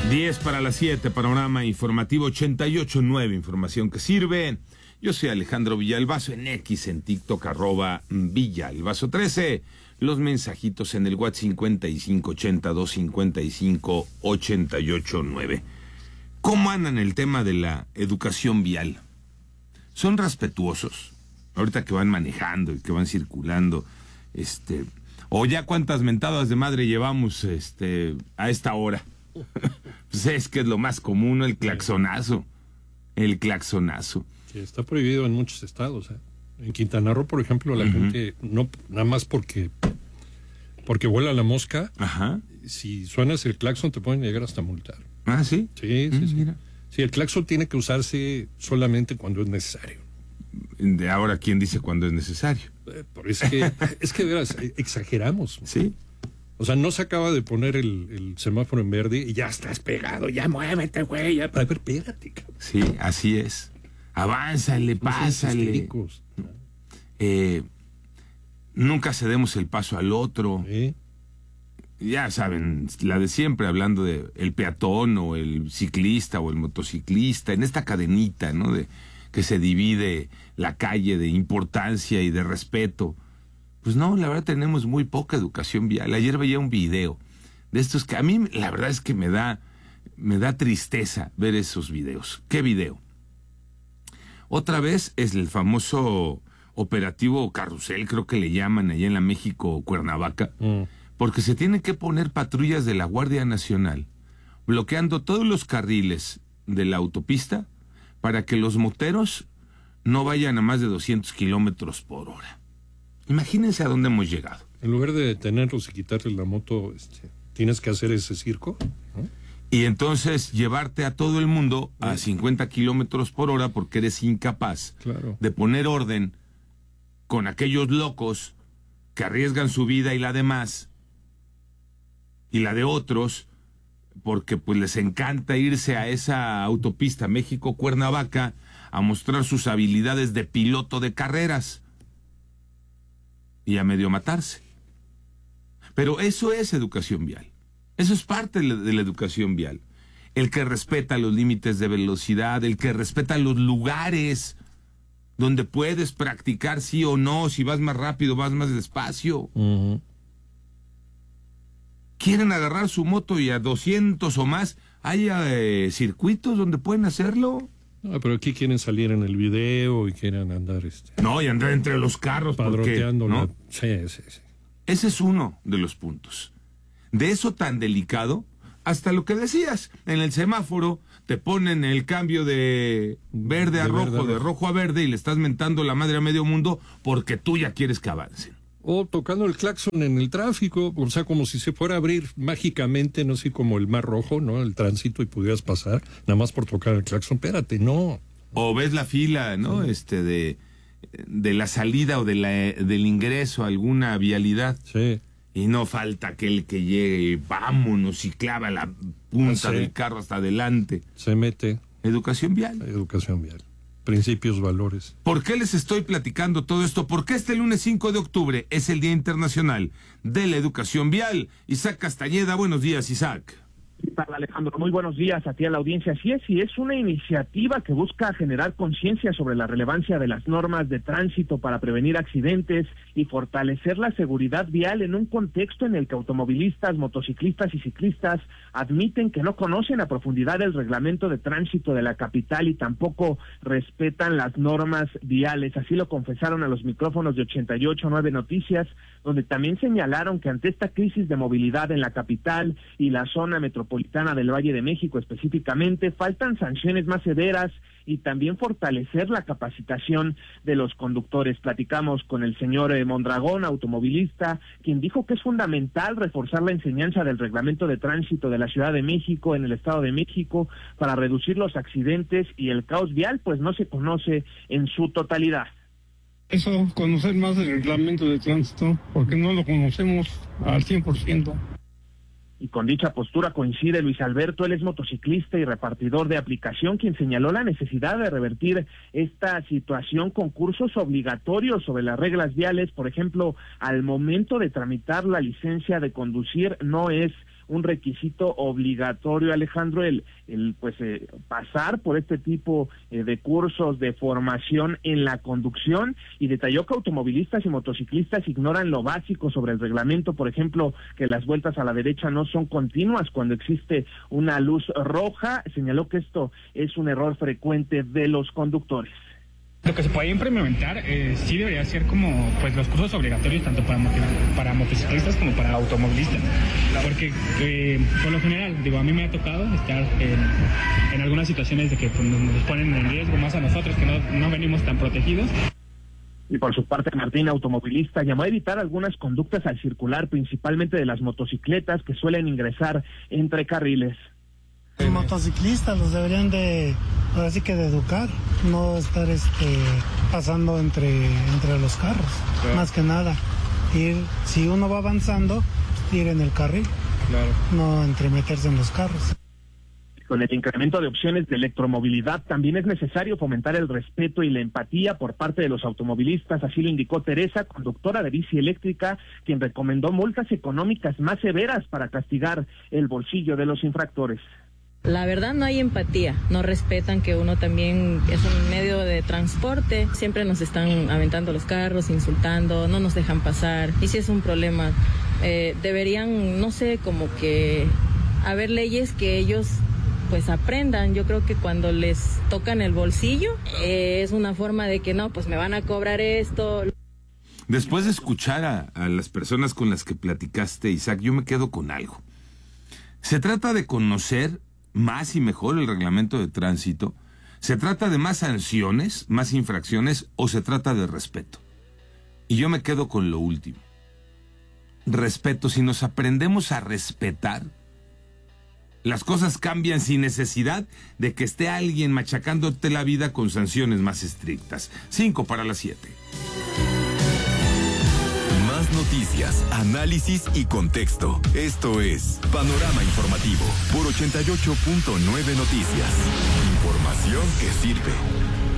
10 para las 7, panorama informativo 88.9, información que sirve. Yo soy Alejandro Villalbazo, en X, en TikTok, @Villalbazo13. Los mensajitos en el WhatsApp 5582558889. ¿Cómo andan el tema de la educación vial? ¿Son respetuosos? Ahorita que van manejando y que van circulando, o ya cuántas mentadas de madre llevamos, a esta hora. Pues es que es lo más común, el claxonazo. El claxonazo. Sí, está prohibido en muchos estados. En Quintana Roo, por ejemplo, la gente, no nada más porque vuela la mosca, si suenas el claxon te pueden llegar hasta multar. ¿Ah, sí? Sí. Mira. Sí, el claxon tiene que usarse solamente cuando es necesario. De ahora, ¿quién dice cuando es necesario? Es que de veras, exageramos. Sí. O sea, no se acaba de poner el semáforo en verde y ya estás pegado, ya muévete, güey, a ver, pégate, cabrón. Sí, así es. Avánzale, pásale. Nunca cedemos el paso al otro. ¿Sí? Ya saben, la de siempre, hablando de el peatón o el ciclista o el motociclista, en esta cadenita, ¿no? De que se divide la calle de importancia y de respeto. Pues no, la verdad tenemos muy poca educación vial. Ayer veía un video de estos que a mí la verdad es que me da tristeza ver esos videos. ¿Qué video? Otra vez es el famoso operativo Carrusel, creo que le llaman allá en la México Cuernavaca, porque se tienen que poner patrullas de la Guardia Nacional bloqueando todos los carriles de la autopista para que los moteros no vayan a más de 200 kilómetros por hora. Imagínense a dónde hemos llegado. En lugar de detenerlos y quitarles la moto, tienes que hacer ese circo, ¿no? Y entonces llevarte a todo el mundo a 50 kilómetros por hora porque eres incapaz de poner orden con aquellos locos que arriesgan su vida y la demás, y la de otros, porque pues les encanta irse a esa autopista México-Cuernavaca a mostrar sus habilidades de piloto de carreras y a medio matarse. Pero eso es educación vial. Eso es parte de la educación vial. El que respeta los límites de velocidad, el que respeta los lugares donde puedes practicar sí o no, si vas más rápido, vas más despacio. Quieren agarrar su moto y a 200 o más, hay circuitos donde pueden hacerlo. No, pero aquí quieren salir en el video y quieren andar No, y andar entre los carros padroteando, ¿no? Sí. Ese es uno de los puntos. De eso tan delicado, hasta lo que decías, en el semáforo te ponen el cambio de verde a rojo, de rojo a verde, y le estás mentando la madre a medio mundo porque tú ya quieres que avancen. O tocando el claxon en el tráfico, o sea, como si se fuera a abrir mágicamente, no sé, como el mar rojo, ¿no? El tránsito y pudieras pasar, nada más por tocar el claxon. Espérate, no. O ves la fila, ¿no? De la salida o del ingreso a alguna vialidad. Sí. Y no falta aquel que llegue, vámonos, y clava la punta del carro hasta adelante. Se mete. Educación vial. Educación vial. Principios, valores. ¿Por qué les estoy platicando todo esto? Porque este lunes 5 de octubre es el Día Internacional de la Educación Vial. Isaac Castañeda, buenos días, Isaac. ¿Qué tal, Alejandro? Muy buenos días a ti, a la audiencia. Así es, y es una iniciativa que busca generar conciencia sobre la relevancia de las normas de tránsito para prevenir accidentes y fortalecer la seguridad vial en un contexto en el que automovilistas, motociclistas y ciclistas admiten que no conocen a profundidad el reglamento de tránsito de la capital y tampoco respetan las normas viales. Así lo confesaron a los micrófonos de 88.9 Noticias, donde también señalaron que ante esta crisis de movilidad en la capital y la zona metropolitana del Valle de México específicamente, faltan sanciones más severas y también fortalecer la capacitación de los conductores. Platicamos con el señor Mondragón, automovilista, quien dijo que es fundamental reforzar la enseñanza del reglamento de tránsito de la Ciudad de México en el Estado de México para reducir los accidentes y el caos vial, pues no se conoce en su totalidad. Eso, conocer más el reglamento de tránsito, porque no lo conocemos al 100%. Y con dicha postura coincide Luis Alberto, él es motociclista y repartidor de aplicación, quien señaló la necesidad de revertir esta situación con cursos obligatorios sobre las reglas viales. Por ejemplo, al momento de tramitar la licencia de conducir no es un requisito obligatorio, Alejandro, el pasar por este tipo de cursos de formación en la conducción, y detalló que automovilistas y motociclistas ignoran lo básico sobre el reglamento, por ejemplo, que las vueltas a la derecha no son continuas cuando existe una luz roja. Señaló que esto es un error frecuente de los conductores. Lo que se puede implementar sí debería ser como pues los cursos obligatorios tanto para motociclistas como para automovilistas, porque por lo general, a mí me ha tocado estar en algunas situaciones de que pues, nos ponen en riesgo más a nosotros que no venimos tan protegidos. Y por su parte, Martín, automovilista, llamó a evitar algunas conductas al circular, principalmente de las motocicletas que suelen ingresar entre carriles. Los motociclistas los deberían de educar, no estar pasando entre los carros, claro. Más que nada, si uno va avanzando, ir en el carril, claro. No entremeterse en los carros. Con el incremento de opciones de electromovilidad, también es necesario fomentar el respeto y la empatía por parte de los automovilistas, así lo indicó Teresa, conductora de bici eléctrica, quien recomendó multas económicas más severas para castigar el bolsillo de los infractores. La verdad no hay empatía, no respetan que uno también es un medio de transporte, siempre nos están aventando los carros, insultando, no nos dejan pasar, y si es un problema, deberían, no sé, como que haber leyes que ellos pues aprendan. Yo creo que cuando les tocan el bolsillo, es una forma de que no, pues me van a cobrar esto. Después de escuchar a las personas con las que platicaste, Isaac, yo me quedo con algo. Se trata de conocer más y mejor el reglamento de tránsito. ¿Se trata de más sanciones, más infracciones, o se trata de respeto? Y yo me quedo con lo último. Respeto. Si nos aprendemos a respetar, las cosas cambian sin necesidad de que esté alguien machacándote la vida con sanciones más estrictas. 5:07. Más noticias, análisis y contexto. Esto es Panorama Informativo por 88.9 Noticias. Información que sirve.